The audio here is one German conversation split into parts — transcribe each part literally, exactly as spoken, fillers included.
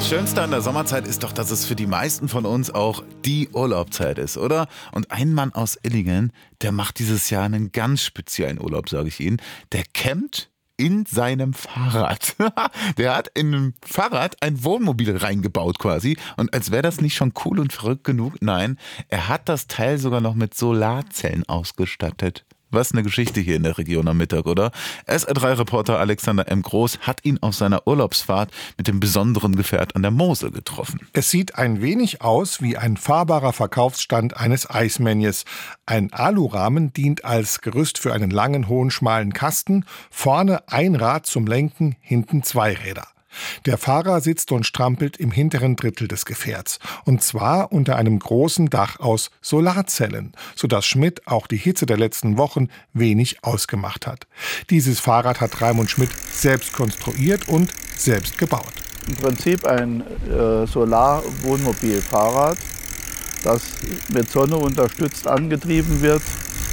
Das Schönste an der Sommerzeit ist doch, dass es für die meisten von uns auch die Urlaubszeit ist, oder? Und ein Mann aus Illingen, der macht dieses Jahr einen ganz speziellen Urlaub, sage ich Ihnen. Der campt in seinem Fahrrad. Der hat in einem Fahrrad ein Wohnmobil reingebaut quasi. Und als wäre das nicht schon cool und verrückt genug, nein, er hat das Teil sogar noch mit Solarzellen ausgestattet. Was eine Geschichte hier in der Region am Mittag, oder? S R drei Reporter Alexander M. Groß hat ihn auf seiner Urlaubsfahrt mit dem besonderen Gefährt an der Mosel getroffen. Es sieht ein wenig aus wie ein fahrbarer Verkaufsstand eines Eismännchens. Ein Alurahmen dient als Gerüst für einen langen, hohen, schmalen Kasten. Vorne ein Rad zum Lenken, hinten zwei Räder. Der Fahrer sitzt und strampelt im hinteren Drittel des Gefährts. Und zwar unter einem großen Dach aus Solarzellen, sodass Schmidt auch die Hitze der letzten Wochen wenig ausgemacht hat. Dieses Fahrrad hat Raimund Schmidt selbst konstruiert und selbst gebaut. Im Prinzip ein äh, Solar-Wohnmobil-Fahrrad, das mit Sonne unterstützt angetrieben wird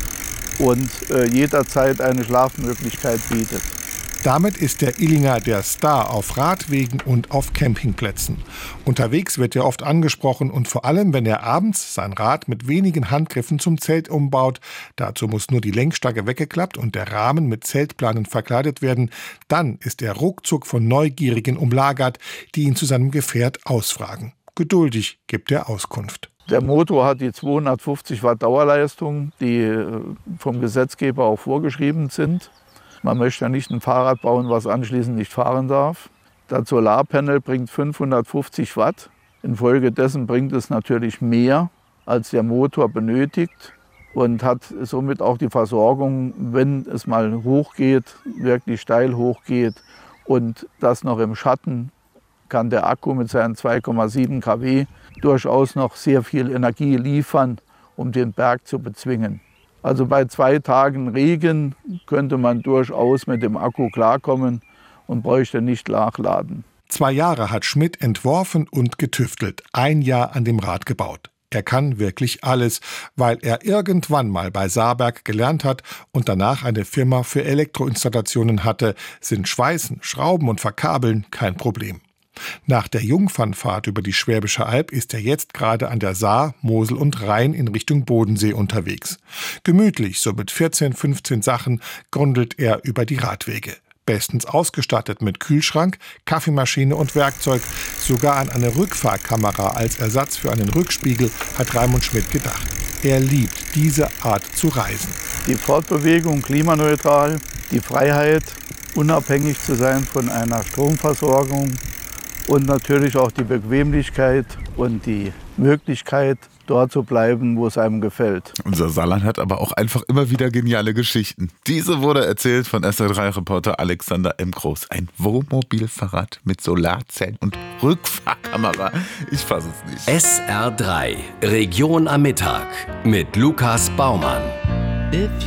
und äh, jederzeit eine Schlafmöglichkeit bietet. Damit ist der Illinger der Star auf Radwegen und auf Campingplätzen. Unterwegs wird er oft angesprochen und vor allem, wenn er abends sein Rad mit wenigen Handgriffen zum Zelt umbaut, dazu muss nur die Lenkstange weggeklappt und der Rahmen mit Zeltplanen verkleidet werden, dann ist er ruckzuck von Neugierigen umlagert, die ihn zu seinem Gefährt ausfragen. Geduldig gibt er Auskunft. Der Motor hat die zweihundertfünfzig Watt Dauerleistung, die vom Gesetzgeber auch vorgeschrieben sind. Man möchte ja nicht ein Fahrrad bauen, was anschließend nicht fahren darf. Das Solarpanel bringt fünfhundertfünfzig Watt. Infolgedessen bringt es natürlich mehr, als der Motor benötigt und hat somit auch die Versorgung, wenn es mal hochgeht, wirklich steil hochgeht und das noch im Schatten, kann der Akku mit seinen zwei Komma sieben Kilowatt durchaus noch sehr viel Energie liefern, um den Berg zu bezwingen. Also bei zwei Tagen Regen könnte man durchaus mit dem Akku klarkommen und bräuchte nicht nachladen. Zwei Jahre hat Schmidt entworfen und getüftelt, ein Jahr an dem Rad gebaut. Er kann wirklich alles, weil er irgendwann mal bei Saarberg gelernt hat und danach eine Firma für Elektroinstallationen hatte, sind Schweißen, Schrauben und Verkabeln kein Problem. Nach der Jungfernfahrt über die Schwäbische Alb ist er jetzt gerade an der Saar, Mosel und Rhein in Richtung Bodensee unterwegs. Gemütlich, so mit vierzehn, fünfzehn Sachen, gondelt er über die Radwege. Bestens ausgestattet mit Kühlschrank, Kaffeemaschine und Werkzeug. Sogar an eine Rückfahrkamera als Ersatz für einen Rückspiegel hat Raimund Schmidt gedacht. Er liebt diese Art zu reisen. Die Fortbewegung klimaneutral, die Freiheit, unabhängig zu sein von einer Stromversorgung, und natürlich auch die Bequemlichkeit und die Möglichkeit, dort zu bleiben, wo es einem gefällt. Unser Saarland hat aber auch einfach immer wieder geniale Geschichten. Diese wurde erzählt von S R drei Reporter Alexander M. Groß. Ein Wohnmobilfahrrad mit Solarzellen und Rückfahrkamera. Ich fasse es nicht. S R drei, Region am Mittag mit Lukas Baumann.